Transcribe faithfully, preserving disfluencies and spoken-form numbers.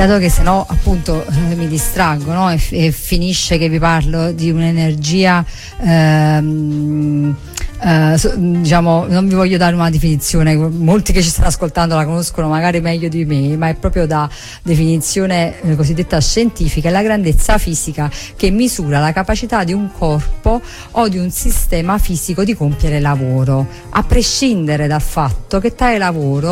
dato che sennò appunto eh, mi distraggo, no? e, e finisce che vi parlo di un'energia ehm, Uh, so, diciamo, non vi voglio dare una definizione, molti che ci stanno ascoltando la conoscono magari meglio di me, ma è proprio da definizione eh, cosiddetta scientifica, è la grandezza fisica che misura la capacità di un corpo o di un sistema fisico di compiere lavoro, a prescindere dal fatto che tale lavoro